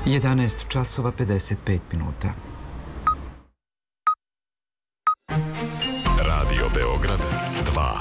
11 časova 55 minuta. Radio Beograd 2.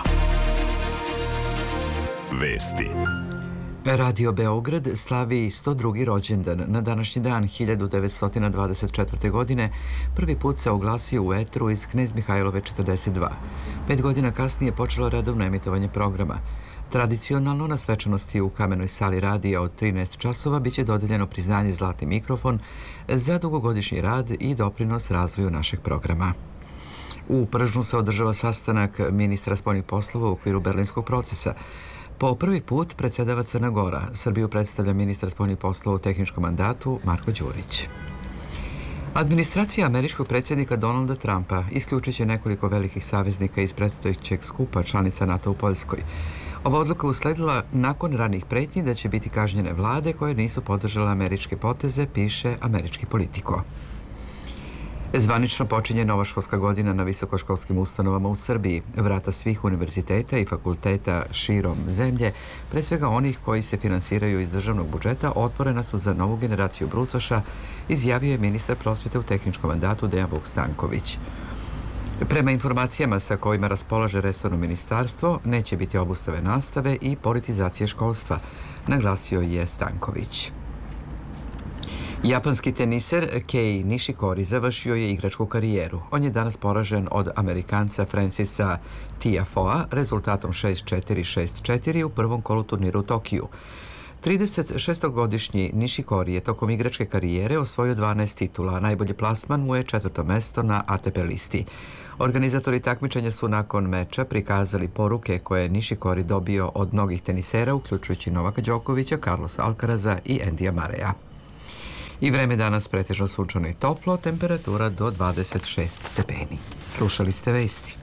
Vesti. Radio Beograd slavi 102. rođendan. Na današnji dan 1924. godine prvi put se oglasio u etru iz Knez Mihajlove 42. 5 godina kasnije počelo redovno emitovanje programa. Tradicionalno na svečanosti u kamenoj sali radija od 13 časova biće dodeljeno priznanje Zlatni mikrofon za dugogodišnji rad i doprinos razvoju našeg programa. U Pržnu se održava sastanak ministra spoljnih poslova u okviru Berlinskog procesa. Po prvi put predsjedava Crna Gora. Srbiju predstavlja ministar spoljnih poslova u tehničkom mandatu Marko Đurić. Administracija američkog predsjednika Donalda Trumpa isključit će nekoliko velikih saveznika iz predstojećeg skupa članica NATO u Poljskoj. Ova odluka usledila nakon ranih pretnji da će biti kažnjene vlade koje nisu podržale američke poteze, piše američki Politico. Zvanično počinje nova školska godina na visokoškolskim ustanovama u Srbiji. Vrata svih univerziteta i fakulteta širom zemlje, pre svega onih koji se finansiraju iz državnog budžeta, otvorena su za novu generaciju brucoša, izjavio je ministar prosvete u tehničkom mandatu Dejan Vuk Stanković. Prema informacijama sa kojima raspolaže resorno ministarstvo, neće biti obustave nastave i politizacije školstva, naglasio je Stanković. Japanski teniser Kei Nishikori završio je igračku karijeru. On je danas poražen od Amerikanca Francisa Tiafoea rezultatom 6-4-6-4 u prvom kolu turnira u Tokiju. 36-godišnji Nishikori je tokom igračke karijere osvojio 12 titula, a najbolji plasman mu je 4. mesto na ATP listi. Organizatori takmičenja su nakon meča prikazali poruke koje je Nishikori dobio od mnogih tenisera, uključujući Novaka Đokovića, Carlosa Alcaraza i Andija Mareja. I vreme danas pretežno sunčano i toplo, temperatura do 26 stepeni. Slušali ste vesti.